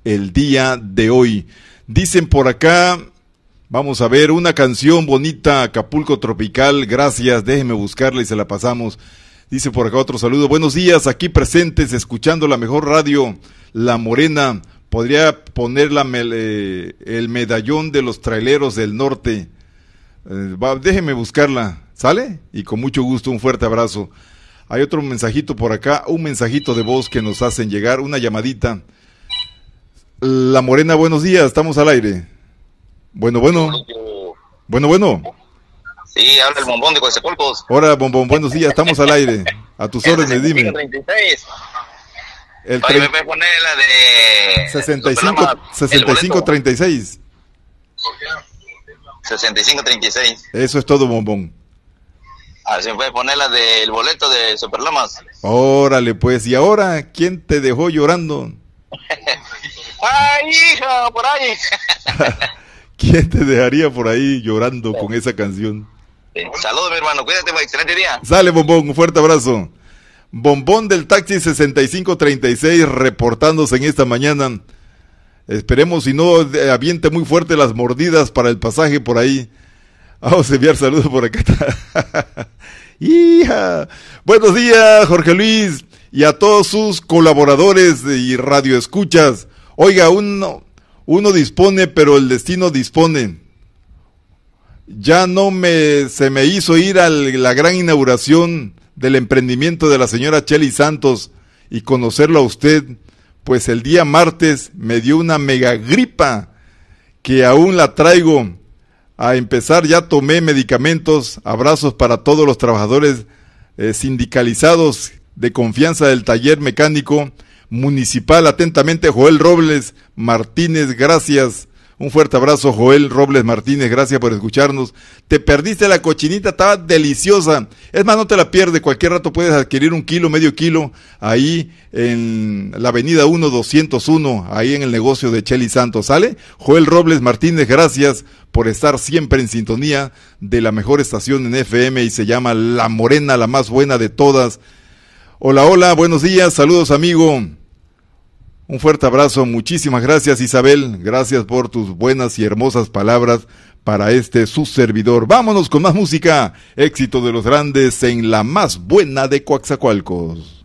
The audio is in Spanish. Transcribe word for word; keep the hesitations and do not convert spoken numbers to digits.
el día de hoy. Dicen por acá, vamos a ver, una canción bonita, Acapulco Tropical, gracias, déjenme buscarla y se la pasamos. Dice por acá otro saludo, buenos días, aquí presentes, escuchando la mejor radio, La Morena. Podría poner la, eh, el medallón de los traileros del norte. Eh, va, déjeme buscarla, ¿sale? Y con mucho gusto, un fuerte abrazo. Hay otro mensajito por acá, un mensajito de voz que nos hacen llegar, una llamadita. La Morena, buenos días, estamos al aire. Bueno, bueno. Bueno, bueno. Sí, habla el Bombón de Coatzacoalcos. Hola, Bombón, buenos días, estamos al aire. A tus órdenes, dime. El Oye, me voy a poner la de... sesenta y cinco, sesenta y cinco treinta y seis. sesenta y cinco treinta y seis. Eso es todo, Bombón. A ver si me puede poner la del boleto de Superlomas. Órale, pues, ¿y ahora quién te dejó llorando? ¡Ay, hija, por ahí! ¿Quién te dejaría por ahí llorando con esa canción? Saludos, mi hermano, cuídate, excelente día. Sale, Bombón, un fuerte abrazo. Bombón del taxi sesenta y cinco treinta y seis reportándose en esta mañana. Esperemos si no aviente muy fuerte las mordidas para el pasaje por ahí. Vamos a enviar saludos por acá. ¡Hija! Buenos días, Jorge Luis, y a todos sus colaboradores y radioescuchas. Oiga, uno, uno dispone, pero el destino dispone. Ya no me se me hizo ir a la gran inauguración del emprendimiento de la señora Chely Santos y conocerlo a usted, pues el día martes me dio una mega gripa que aún la traigo. A empezar ya tomé medicamentos. Abrazos para todos los trabajadores eh, sindicalizados de confianza del taller mecánico municipal. Atentamente, Joel Robles Martínez, gracias. Un fuerte abrazo, Joel Robles Martínez, gracias por escucharnos. Te perdiste la cochinita, estaba deliciosa. Es más, no te la pierdes, cualquier rato puedes adquirir un kilo, medio kilo, ahí en la avenida uno doscientos uno, ahí en el negocio de Chely Santos, ¿sale? Joel Robles Martínez, gracias por estar siempre en sintonía de la mejor estación en F M y se llama La Morena, la más buena de todas. Hola, hola, buenos días, saludos amigo. Un fuerte abrazo, muchísimas gracias Isabel, gracias por tus buenas y hermosas palabras para este su servidor. Vámonos con más música, éxito de los grandes en la más buena de Coatzacoalcos.